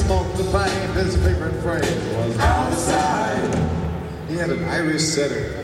smoked the pipe. His favorite phrase was outside. He had an Irish setter.